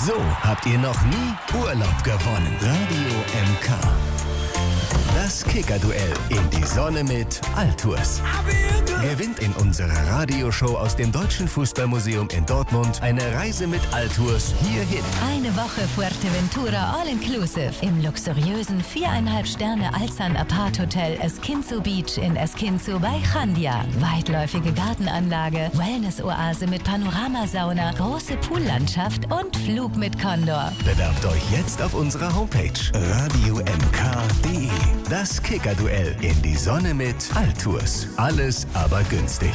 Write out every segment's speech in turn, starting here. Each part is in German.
So habt ihr noch nie Urlaub gewonnen. Radio MK. Das Kicker-Duell in die Sonne mit Altours. Gewinnt in unserer Radioshow aus dem Deutschen Fußballmuseum in Dortmund eine Reise mit Altours hierhin. Eine Woche Fuerteventura All-Inclusive im luxuriösen 4,5 Sterne Alzan Apart Hotel Esquinzo Beach in Esquinzo bei Chandia. Weitläufige Gartenanlage, Wellness-Oase mit Panoramasauna, große Poollandschaft und Flug mit Condor. Bewerbt euch jetzt auf unserer Homepage radiomk.de. Das Kicker-Duell in die Sonne mit Altours. Alles aber günstig.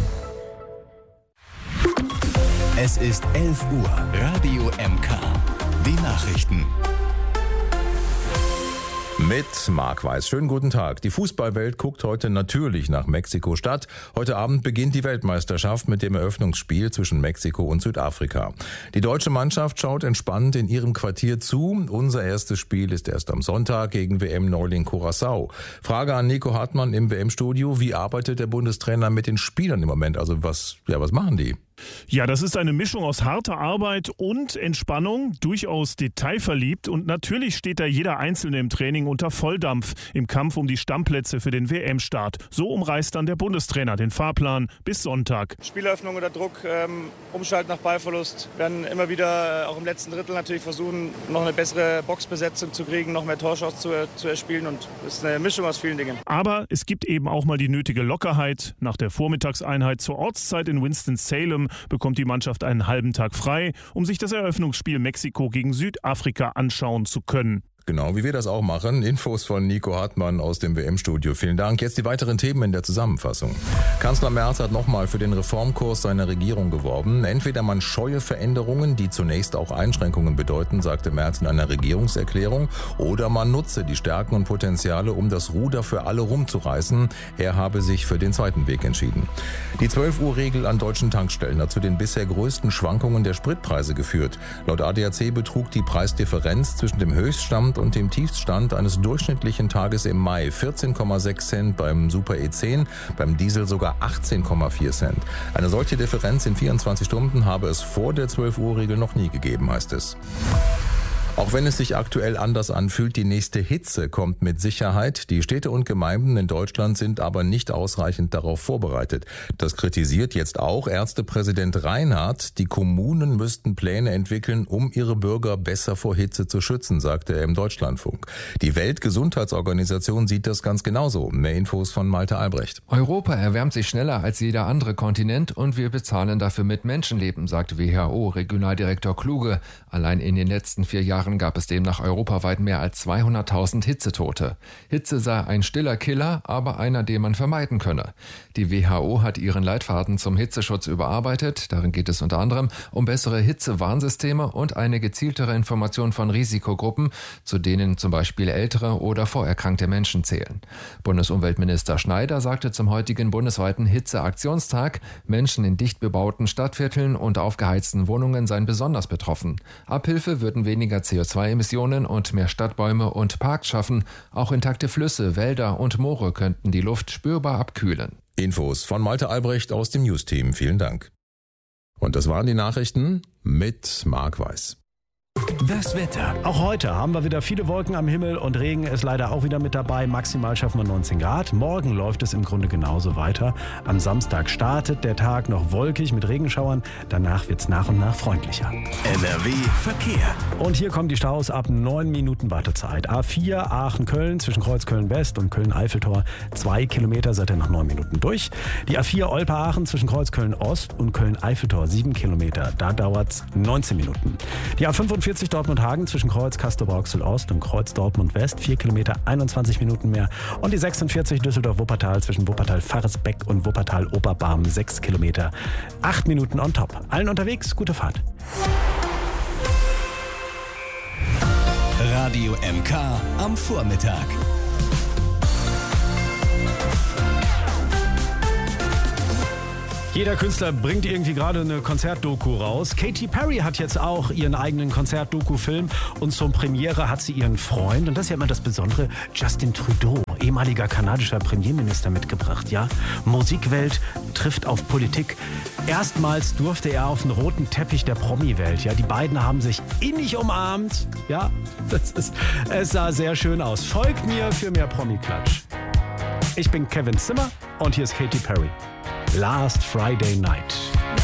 Es ist 11 Uhr. Radio MK. Die Nachrichten. Mit Marc Weiß. Schönen guten Tag. Die Fußballwelt guckt heute natürlich nach Mexiko-Stadt. Heute Abend beginnt die Weltmeisterschaft mit dem Eröffnungsspiel zwischen Mexiko und Südafrika. Die deutsche Mannschaft schaut entspannt in ihrem Quartier zu. Unser erstes Spiel ist erst am Sonntag gegen WM-Neuling Curaçao. Frage an Nico Hartmann im WM-Studio. Wie arbeitet der Bundestrainer mit den Spielern im Moment? Also was machen die? Ja, das ist eine Mischung aus harter Arbeit und Entspannung, durchaus detailverliebt, und natürlich steht da jeder Einzelne im Training unter Volldampf im Kampf um die Stammplätze für den WM-Start. So umreißt dann der Bundestrainer den Fahrplan bis Sonntag. Spieleröffnung unter Druck, Umschalten nach Ballverlust. Wir werden immer wieder auch im letzten Drittel natürlich versuchen, noch eine bessere Boxbesetzung zu kriegen, noch mehr Torchancen zu erspielen, und es ist eine Mischung aus vielen Dingen. Aber es gibt eben auch mal die nötige Lockerheit. Nach der Vormittagseinheit zur Ortszeit in Winston-Salem bekommt die Mannschaft einen halben Tag frei, um sich das Eröffnungsspiel Mexiko gegen Südafrika anschauen zu können. Genau, wie wir das auch machen. Infos von Nico Hartmann aus dem WM-Studio. Vielen Dank. Jetzt die weiteren Themen in der Zusammenfassung. Kanzler Merz hat nochmal für den Reformkurs seiner Regierung geworben. Entweder man scheue Veränderungen, die zunächst auch Einschränkungen bedeuten, sagte Merz in einer Regierungserklärung, oder man nutze die Stärken und Potenziale, um das Ruder für alle rumzureißen. Er habe sich für den zweiten Weg entschieden. Die 12-Uhr-Regel an deutschen Tankstellen hat zu den bisher größten Schwankungen der Spritpreise geführt. Laut ADAC betrug die Preisdifferenz zwischen dem Höchststand und dem Tiefststand eines durchschnittlichen Tages im Mai 14,6 Cent beim Super E10, beim Diesel sogar 18,4 Cent. Eine solche Differenz in 24 Stunden habe es vor der 12-Uhr-Regel noch nie gegeben, heißt es. Auch wenn es sich aktuell anders anfühlt, die nächste Hitze kommt mit Sicherheit. Die Städte und Gemeinden in Deutschland sind aber nicht ausreichend darauf vorbereitet. Das kritisiert jetzt auch Ärztepräsident Reinhardt. Die Kommunen müssten Pläne entwickeln, um ihre Bürger besser vor Hitze zu schützen, sagte er im Deutschlandfunk. Die Weltgesundheitsorganisation sieht das ganz genauso. Mehr Infos von Malte Albrecht. Europa erwärmt sich schneller als jeder andere Kontinent und wir bezahlen dafür mit Menschenleben, sagt WHO-Regionaldirektor Kluge. Allein in den letzten 4 Jahren gab es demnach europaweit mehr als 200.000 Hitzetote. Hitze sei ein stiller Killer, aber einer, den man vermeiden könne. Die WHO hat ihren Leitfaden zum Hitzeschutz überarbeitet. Darin geht es unter anderem um bessere Hitzewarnsysteme und eine gezieltere Information von Risikogruppen, zu denen zum Beispiel ältere oder vorerkrankte Menschen zählen. Bundesumweltminister Schneider sagte zum heutigen bundesweiten Hitzeaktionstag, Menschen in dicht bebauten Stadtvierteln und aufgeheizten Wohnungen seien besonders betroffen. Abhilfe würden weniger CO2-Emissionen und mehr Stadtbäume und Parks schaffen. Auch intakte Flüsse, Wälder und Moore könnten die Luft spürbar abkühlen. Infos von Malte Albrecht aus dem News-Team. Vielen Dank. Und das waren die Nachrichten mit Marc Weiß. Das Wetter. Auch heute haben wir wieder viele Wolken am Himmel und Regen ist leider auch wieder mit dabei. Maximal schaffen wir 19 Grad. Morgen läuft es im Grunde genauso weiter. Am Samstag startet der Tag noch wolkig mit Regenschauern. Danach wird es nach und nach freundlicher. NRW Verkehr. Und hier kommen die Staus ab 9 Minuten Wartezeit. A4 Aachen-Köln zwischen Kreuzköln West und Köln-Eiffeltor 2 Kilometer, seid ihr nach 9 Minuten durch. Die A4 Olpe-Aachen zwischen Kreuzköln Ost und Köln-Eiffeltor 7 Kilometer. Da dauert es 19 Minuten. Die A45 Dortmund-Hagen zwischen Kreuz Castrop-Rauxel Ost und Kreuz Dortmund West 4 Kilometer, 21 Minuten mehr. Und die 46 Düsseldorf-Wuppertal zwischen Wuppertal-Faresbeck und Wuppertal-Oberbarm 6 Kilometer, 8 Minuten on top. Allen unterwegs, gute Fahrt. Radio MK am Vormittag. Jeder Künstler bringt irgendwie gerade eine Konzertdoku raus. Katy Perry hat jetzt auch ihren eigenen Konzertdoku-Film und zur Premiere hat sie ihren Freund, und das ist ja immer das Besondere, Justin Trudeau, ehemaliger kanadischer Premierminister, mitgebracht. Ja, Musikwelt trifft auf Politik. Erstmals durfte er auf den roten Teppich der Promi-Welt. Ja, die beiden haben sich innig umarmt. Ja, es sah sehr schön aus. Folgt mir für mehr Promi-Klatsch. Ich bin Kevin Zimmer und hier ist Katy Perry. Last Friday Night.